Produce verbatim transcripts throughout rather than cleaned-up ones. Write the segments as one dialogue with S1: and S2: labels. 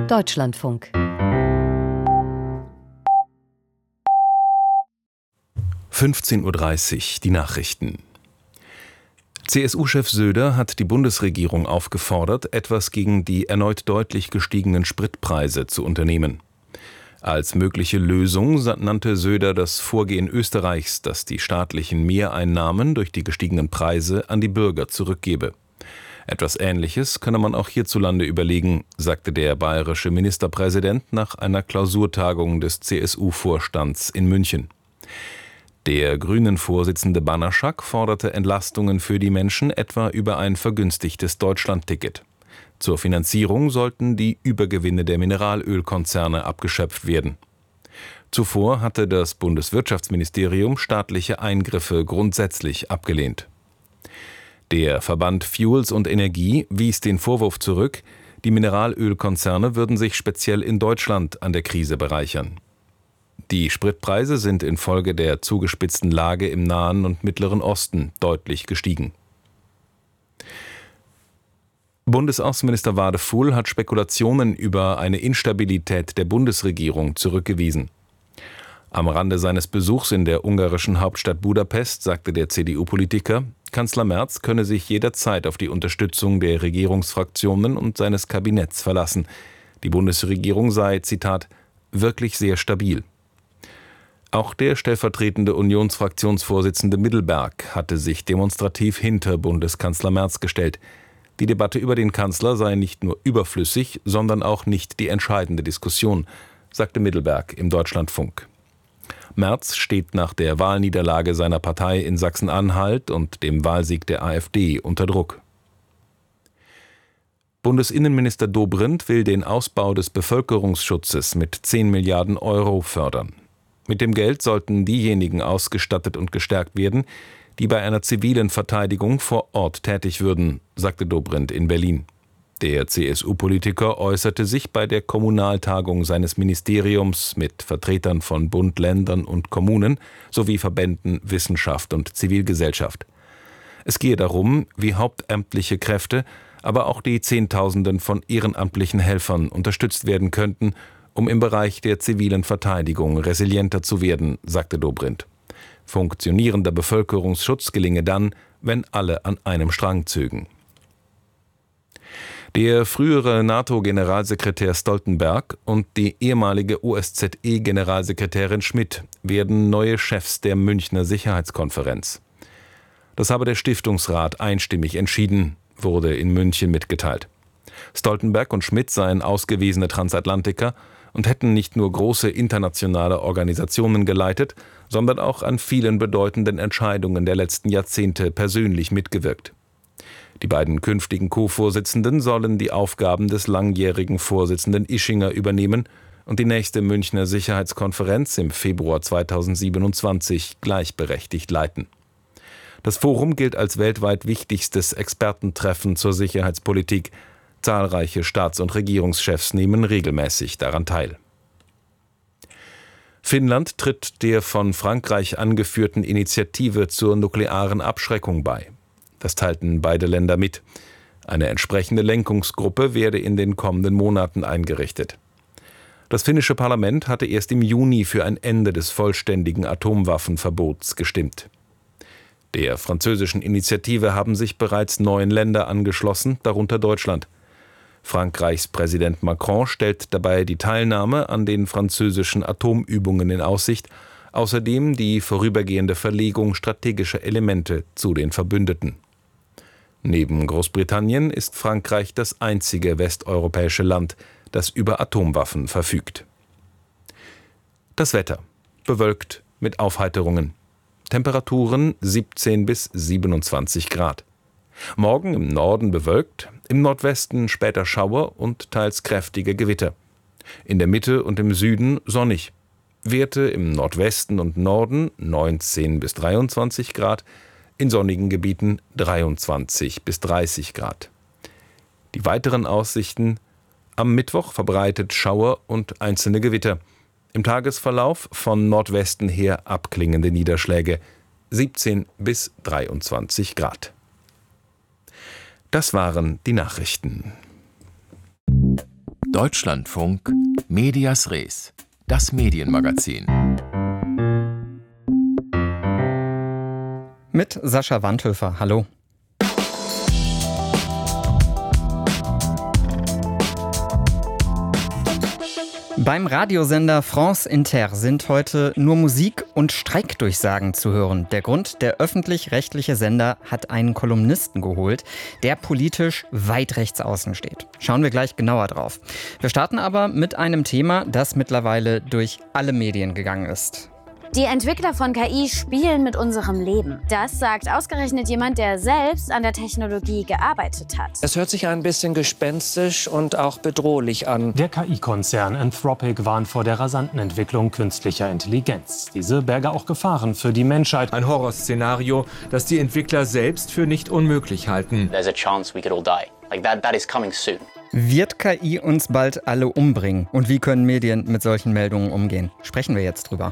S1: Deutschlandfunk.
S2: fünfzehn Uhr dreißig, die Nachrichten. C S U-Chef Söder hat die Bundesregierung aufgefordert, etwas gegen die erneut deutlich gestiegenen Spritpreise zu unternehmen. Als mögliche Lösung nannte Söder das Vorgehen Österreichs, das die staatlichen Mehreinnahmen durch die gestiegenen Preise an die Bürger zurückgebe. Etwas Ähnliches könne man auch hierzulande überlegen, sagte der bayerische Ministerpräsident nach einer Klausurtagung des C S U-Vorstands in München. Der Grünen-Vorsitzende Banaschak forderte Entlastungen für die Menschen etwa über ein vergünstigtes Deutschlandticket. Zur Finanzierung sollten die Übergewinne der Mineralölkonzerne abgeschöpft werden. Zuvor hatte das Bundeswirtschaftsministerium staatliche Eingriffe grundsätzlich abgelehnt. Der Verband Fuels und Energie wies den Vorwurf zurück, die Mineralölkonzerne würden sich speziell in Deutschland an der Krise bereichern. Die Spritpreise sind infolge der zugespitzten Lage im Nahen und Mittleren Osten deutlich gestiegen. Bundesaußenminister Wadefuhl hat Spekulationen über eine Instabilität der Bundesregierung zurückgewiesen. Am Rande seines Besuchs in der ungarischen Hauptstadt Budapest sagte der C D U-Politiker, Kanzler Merz könne sich jederzeit auf die Unterstützung der Regierungsfraktionen und seines Kabinetts verlassen. Die Bundesregierung sei, Zitat, wirklich sehr stabil. Auch der stellvertretende Unionsfraktionsvorsitzende Middelberg hatte sich demonstrativ hinter Bundeskanzler Merz gestellt. Die Debatte über den Kanzler sei nicht nur überflüssig, sondern auch nicht die entscheidende Diskussion, sagte Middelberg im Deutschlandfunk. Merz steht nach der Wahlniederlage seiner Partei in Sachsen-Anhalt und dem Wahlsieg der AfD unter Druck. Bundesinnenminister Dobrindt will den Ausbau des Bevölkerungsschutzes mit zehn Milliarden Euro fördern. Mit dem Geld sollten diejenigen ausgestattet und gestärkt werden, die bei einer zivilen Verteidigung vor Ort tätig würden, sagte Dobrindt in Berlin. Der C S U-Politiker äußerte sich bei der Kommunaltagung seines Ministeriums mit Vertretern von Bund, Ländern und Kommunen sowie Verbänden, Wissenschaft und Zivilgesellschaft. Es gehe darum, wie hauptamtliche Kräfte, aber auch die Zehntausenden von ehrenamtlichen Helfern unterstützt werden könnten, um im Bereich der zivilen Verteidigung resilienter zu werden, sagte Dobrindt. Funktionierender Bevölkerungsschutz gelinge dann, wenn alle an einem Strang zögen. Der frühere NATO-Generalsekretär Stoltenberg und die ehemalige O S Z E-Generalsekretärin Schmidt werden neue Chefs der Münchner Sicherheitskonferenz. Das habe der Stiftungsrat einstimmig entschieden, wurde in München mitgeteilt. Stoltenberg und Schmidt seien ausgewiesene Transatlantiker und hätten nicht nur große internationale Organisationen geleitet, sondern auch an vielen bedeutenden Entscheidungen der letzten Jahrzehnte persönlich mitgewirkt. Die beiden künftigen Co-Vorsitzenden sollen die Aufgaben des langjährigen Vorsitzenden Ischinger übernehmen und die nächste Münchner Sicherheitskonferenz im Februar zweitausendsiebenundzwanzig gleichberechtigt leiten. Das Forum gilt als weltweit wichtigstes Expertentreffen zur Sicherheitspolitik. Zahlreiche Staats- und Regierungschefs nehmen regelmäßig daran teil. Finnland tritt der von Frankreich angeführten Initiative zur nuklearen Abschreckung bei. Das teilten beide Länder mit. Eine entsprechende Lenkungsgruppe werde in den kommenden Monaten eingerichtet. Das finnische Parlament hatte erst im Juni für ein Ende des vollständigen Atomwaffenverbots gestimmt. Der französischen Initiative haben sich bereits neun Länder angeschlossen, darunter Deutschland. Frankreichs Präsident Macron stellt dabei die Teilnahme an den französischen Atomübungen in Aussicht, außerdem die vorübergehende Verlegung strategischer Elemente zu den Verbündeten. Neben Großbritannien ist Frankreich das einzige westeuropäische Land, das über Atomwaffen verfügt. Das Wetter: bewölkt mit Aufheiterungen. Temperaturen siebzehn bis siebenundzwanzig Grad. Morgen im Norden bewölkt, im Nordwesten später Schauer und teils kräftige Gewitter. In der Mitte und im Süden sonnig. Werte im Nordwesten und Norden neunzehn bis dreiundzwanzig Grad, in sonnigen Gebieten dreiundzwanzig bis dreißig Grad. Die weiteren Aussichten: am Mittwoch verbreitet Schauer und einzelne Gewitter. Im Tagesverlauf von Nordwesten her abklingende Niederschläge, siebzehn bis dreiundzwanzig Grad. Das waren die Nachrichten.
S1: Deutschlandfunk Medias Res, das Medienmagazin.
S3: Mit Sascha Wandhöfer. Hallo. Beim Radiosender France Inter sind heute nur Musik- und Streikdurchsagen zu hören. Der Grund: der öffentlich-rechtliche Sender hat einen Kolumnisten geholt, der politisch weit rechts außen steht. Schauen wir gleich genauer drauf. Wir starten aber mit einem Thema, das mittlerweile durch alle Medien gegangen ist.
S4: Die Entwickler von K I spielen mit unserem Leben. Das sagt ausgerechnet jemand, der selbst an der Technologie gearbeitet hat.
S5: Es hört sich ein bisschen gespenstisch und auch bedrohlich an.
S6: Der K I-Konzern Anthropic warnt vor der rasanten Entwicklung künstlicher Intelligenz. Diese berge auch Gefahren für die Menschheit.
S7: Ein Horrorszenario, das die Entwickler selbst für nicht unmöglich halten.
S8: There's a chance we could all die. Like that, that is coming soon.
S3: Wird K I uns bald alle umbringen? Und wie können Medien mit solchen Meldungen umgehen? Sprechen wir jetzt drüber.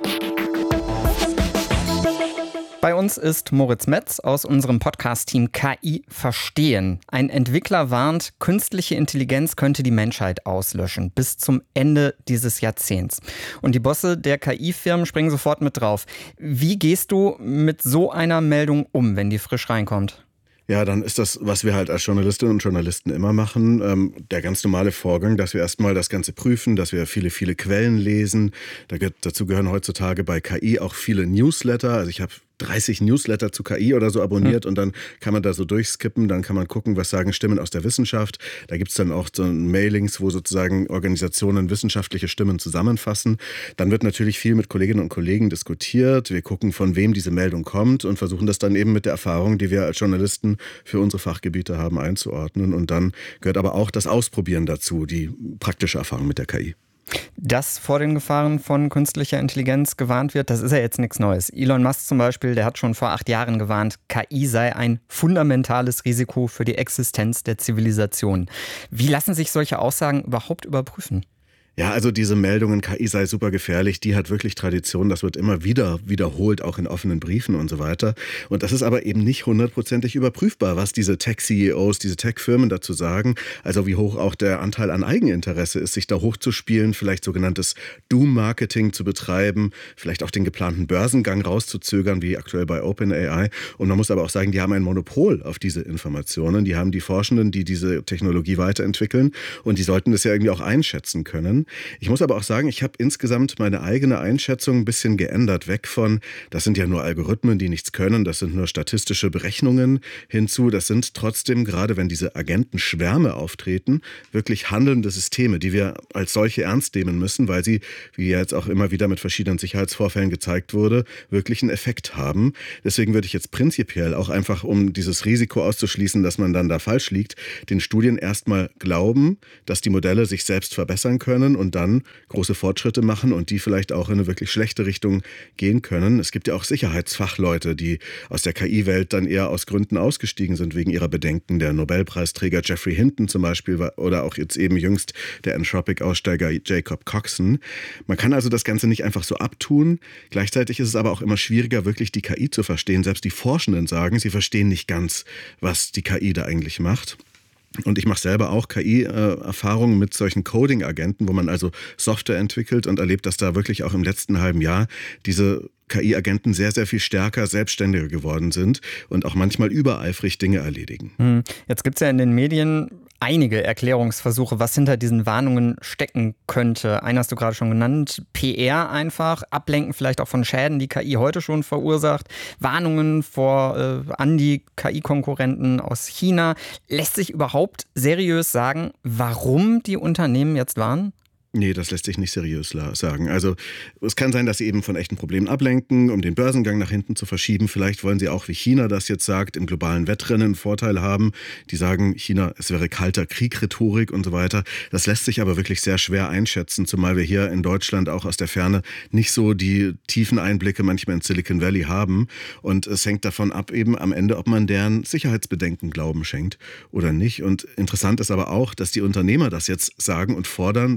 S3: Bei uns ist Moritz Metz aus unserem Podcast-Team K I Verstehen. Ein Entwickler warnt, künstliche Intelligenz könnte die Menschheit auslöschen bis zum Ende dieses Jahrzehnts. Und die Bosse der K I-Firmen springen sofort mit drauf. Wie gehst du mit so einer Meldung um, wenn die frisch reinkommt?
S9: Ja, dann ist das, was wir halt als Journalistinnen und Journalisten immer machen, ähm, der ganz normale Vorgang, dass wir erstmal das Ganze prüfen, dass wir viele, viele Quellen lesen. Da gehört, dazu gehören heutzutage bei K I auch viele Newsletter. Also ich habe dreißig Newsletter zu K I oder so abonniert mhm. und dann kann man da so durchskippen, dann kann man gucken, was sagen Stimmen aus der Wissenschaft. Da gibt's dann auch so Mailings, wo sozusagen Organisationen wissenschaftliche Stimmen zusammenfassen. Dann wird natürlich viel mit Kolleginnen und Kollegen diskutiert. Wir gucken, von wem diese Meldung kommt und versuchen das dann eben mit der Erfahrung, die wir als Journalisten für unsere Fachgebiete haben, einzuordnen. Und dann gehört aber auch das Ausprobieren dazu, die praktische Erfahrung mit der K I.
S3: Dass vor den Gefahren von künstlicher Intelligenz gewarnt wird, das ist ja jetzt nichts Neues. Elon Musk zum Beispiel, der hat schon vor acht Jahren gewarnt, K I sei ein fundamentales Risiko für die Existenz der Zivilisation. Wie lassen sich solche Aussagen überhaupt überprüfen?
S9: Ja, also diese Meldungen, K I sei super gefährlich, die hat wirklich Tradition. Das wird immer wieder wiederholt, auch in offenen Briefen und so weiter. Und das ist aber eben nicht hundertprozentig überprüfbar, was diese Tech-C E Os, diese Tech-Firmen dazu sagen. Also wie hoch auch der Anteil an Eigeninteresse ist, sich da hochzuspielen, vielleicht sogenanntes Doom-Marketing zu betreiben, vielleicht auch den geplanten Börsengang rauszuzögern, wie aktuell bei OpenAI. Und man muss aber auch sagen, die haben ein Monopol auf diese Informationen. Die haben die Forschenden, die diese Technologie weiterentwickeln. Und die sollten das ja irgendwie auch einschätzen können. Ich muss aber auch sagen, ich habe insgesamt meine eigene Einschätzung ein bisschen geändert. Weg von, das sind ja nur Algorithmen, die nichts können, das sind nur statistische Berechnungen, hinzu, das sind trotzdem, gerade wenn diese Agentenschwärme auftreten, wirklich handelnde Systeme, die wir als solche ernst nehmen müssen, weil sie, wie jetzt auch immer wieder mit verschiedenen Sicherheitsvorfällen gezeigt wurde, wirklich einen Effekt haben. Deswegen würde ich jetzt prinzipiell auch einfach, um dieses Risiko auszuschließen, dass man dann da falsch liegt, den Studien erstmal glauben, dass die Modelle sich selbst verbessern können und dann große Fortschritte machen und die vielleicht auch in eine wirklich schlechte Richtung gehen können. Es gibt ja auch Sicherheitsfachleute, die aus der K I-Welt dann eher aus Gründen ausgestiegen sind, wegen ihrer Bedenken. Der Nobelpreisträger Geoffrey Hinton zum Beispiel oder auch jetzt eben jüngst der Anthropic-Aussteiger Jacob Coxon. Man kann also das Ganze nicht einfach so abtun. Gleichzeitig ist es aber auch immer schwieriger, wirklich die K I zu verstehen. Selbst die Forschenden sagen, sie verstehen nicht ganz, was die K I da eigentlich macht. Und ich mache selber auch K I-Erfahrungen mit solchen Coding-Agenten, wo man also Software entwickelt und erlebt, dass da wirklich auch im letzten halben Jahr diese K I-Agenten sehr, sehr viel stärker, selbstständiger geworden sind und auch manchmal übereifrig Dinge erledigen.
S3: Jetzt gibt es ja in den Medien einige Erklärungsversuche, was hinter diesen Warnungen stecken könnte. Einen hast du gerade schon genannt, P R einfach, Ablenken vielleicht auch von Schäden, die K I heute schon verursacht, Warnungen vor äh, an die K I-Konkurrenten aus China. Lässt sich überhaupt seriös sagen, warum die Unternehmen jetzt warnen?
S9: Nee, das lässt sich nicht seriös sagen. Also es kann sein, dass sie eben von echten Problemen ablenken, um den Börsengang nach hinten zu verschieben. Vielleicht wollen sie auch, wie China das jetzt sagt, im globalen Wettrennen einen Vorteil haben. Die sagen, China, es wäre kalter Krieg, Rhetorik und so weiter. Das lässt sich aber wirklich sehr schwer einschätzen, zumal wir hier in Deutschland auch aus der Ferne nicht so die tiefen Einblicke manchmal in Silicon Valley haben. Und es hängt davon ab eben am Ende, ob man deren Sicherheitsbedenken Glauben schenkt oder nicht. Und interessant ist aber auch, dass die Unternehmer das jetzt sagen und fordern, selbst regulieren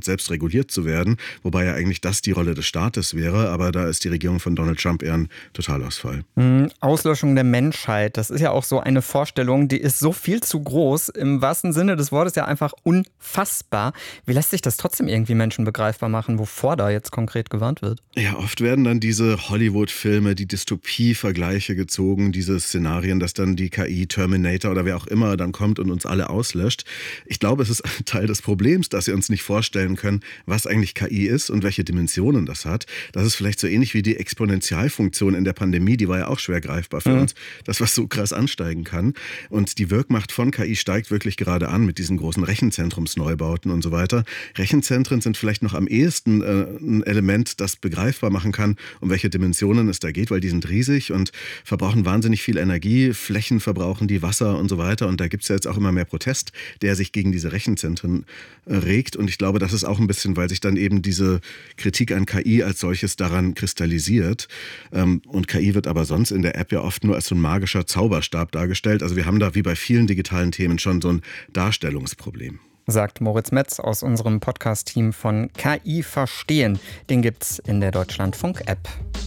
S9: reguliert zu werden, wobei ja eigentlich das die Rolle des Staates wäre, aber da ist die Regierung von Donald Trump eher ein Totalausfall.
S3: Auslöschung der Menschheit, das ist ja auch so eine Vorstellung, die ist so viel zu groß, im wahrsten Sinne des Wortes ja einfach unfassbar. Wie lässt sich das trotzdem irgendwie Menschen begreifbar machen, wovor da jetzt konkret gewarnt wird?
S9: Ja, oft werden dann diese Hollywood-Filme, die Dystopie-Vergleiche gezogen, diese Szenarien, dass dann die K I, Terminator oder wer auch immer dann kommt und uns alle auslöscht. Ich glaube, es ist ein Teil des Problems, dass wir uns nicht vorstellen können, was eigentlich K I ist und welche Dimensionen das hat. Das ist vielleicht so ähnlich wie die Exponentialfunktion in der Pandemie, die war ja auch schwer greifbar für mhm. uns, das was so krass ansteigen kann. Und die Wirkmacht von K I steigt wirklich gerade an mit diesen großen Rechenzentrumsneubauten und so weiter. Rechenzentren sind vielleicht noch am ehesten äh, ein Element, das begreifbar machen kann, um welche Dimensionen es da geht, weil die sind riesig und verbrauchen wahnsinnig viel Energie, Flächen verbrauchen die, Wasser und so weiter. Und da gibt es ja jetzt auch immer mehr Protest, der sich gegen diese Rechenzentren äh, regt. Und ich glaube, das ist auch ein bisschen, weil sich dann eben diese Kritik an K I als solches daran kristallisiert. Ähm, und K I wird aber sonst in der App ja oft nur als so ein magischer Zauberstab dargestellt. Also wir haben da wie bei vielen digitalen Themen schon so ein Darstellungsproblem.
S3: Sagt Moritz Metz aus unserem Podcast-Team von K I Verstehen. Den gibt's in der Deutschlandfunk-App.